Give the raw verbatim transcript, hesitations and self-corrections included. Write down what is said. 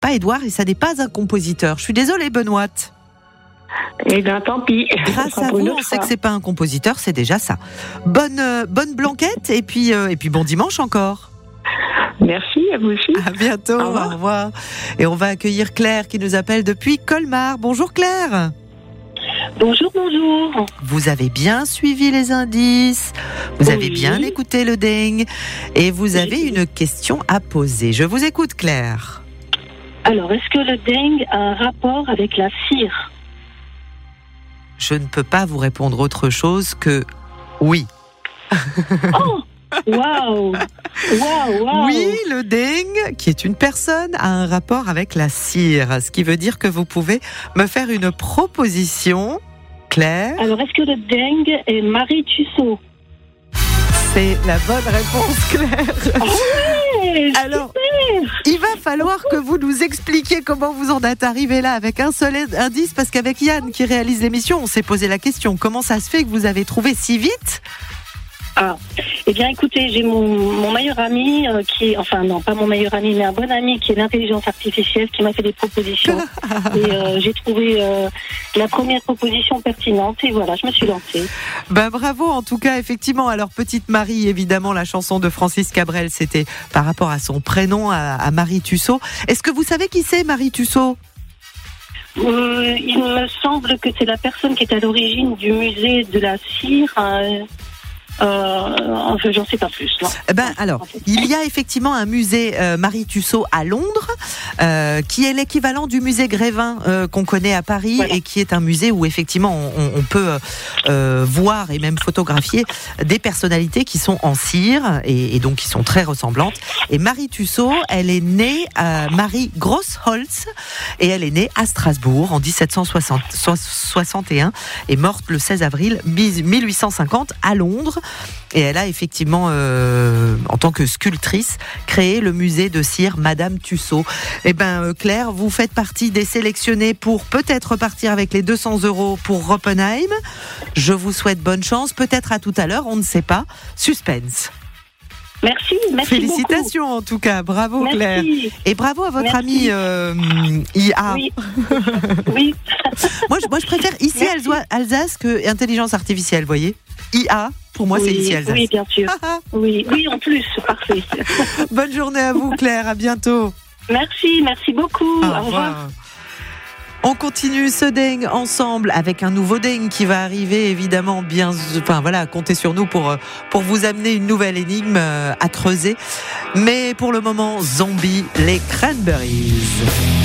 pas Édouard et ça n'est pas un compositeur. Je suis désolée, Benoît. Eh bien, tant pis. Grâce à vous, on sait que c'est pas un compositeur, c'est déjà ça. Bonne, euh, bonne blanquette et puis, euh, et puis bon dimanche encore. Merci, à vous aussi. À bientôt, au revoir. au revoir. Et on va accueillir Claire qui nous appelle depuis Colmar. Bonjour Claire. Bonjour, bonjour. Vous avez bien suivi les indices, vous Oui. avez bien écouté le ding et vous avez Oui. une question à poser. Je vous écoute Claire. Alors, est-ce que le dengue a un rapport avec la cire? Je ne peux pas vous répondre autre chose que oui. Oh, waouh, waouh, waouh. Oui, le dengue, qui est une personne, a un rapport avec la cire. Ce qui veut dire que vous pouvez me faire une proposition, Claire. Alors, est-ce que le dengue est Marie Tussaud? C'est la bonne réponse, Claire. Oh ouais, Alors, il va falloir que vous nous expliquiez comment vous en êtes arrivé là avec un seul indice, parce qu'avec Yann qui réalise l'émission, on s'est posé la question, comment ça se fait que vous avez trouvé si vite ? Ah, eh bien, écoutez, j'ai mon, mon meilleur ami euh, qui est, enfin non, pas mon meilleur ami, mais un bon ami qui est l'intelligence artificielle qui m'a fait des propositions. et euh, j'ai trouvé euh, la première proposition pertinente et voilà, je me suis lancée. Ben bravo en tout cas, effectivement. Alors Petite Marie, évidemment, la chanson de Francis Cabrel, c'était par rapport à son prénom, à, à Marie Tussaud. Est-ce que vous savez qui c'est Marie Tussaud ? Euh, il me semble que c'est la personne qui est à l'origine du musée de la cire. Euh, euh, enfin, j'en sais pas plus. Non. Eh ben alors, il y a effectivement un musée euh, Marie Tussaud à Londres, euh, qui est l'équivalent du musée Grévin euh, qu'on connaît à Paris, voilà. Et qui est un musée où effectivement on, on peut euh, voir et même photographier des personnalités qui sont en cire et, et donc qui sont très ressemblantes. Et Marie Tussaud, elle est née à Marie Grossholz et elle est née à Strasbourg en dix-sept cent soixante et un et morte le seize avril mille huit cent cinquante à Londres. Et elle a effectivement, euh, en tant que sculptrice, créé le musée de cire Madame Tussaud. Eh ben, Claire, vous faites partie des sélectionnés pour peut-être repartir avec les deux cents euros pour Oppenheim. Je vous souhaite bonne chance. Peut-être à tout à l'heure, on ne sait pas. Suspense. Merci, merci Félicitations beaucoup. En tout cas, bravo merci. Claire. Et bravo à votre merci. ami euh, I A. Oui. oui. moi, je, moi, je préfère ici Alsace, Alsace que intelligence artificielle, vous voyez. I A, pour moi, oui, c'est ici Alsace. Oui, bien sûr. oui, oui, en plus, parfait. Bonne journée à vous, Claire. À bientôt. Merci, merci beaucoup. Au, Au revoir. revoir. On continue ce ding ensemble avec un nouveau ding qui va arriver évidemment bien, enfin voilà, comptez sur nous pour, pour vous amener une nouvelle énigme à creuser. Mais pour le moment, Zombie, les Cranberries.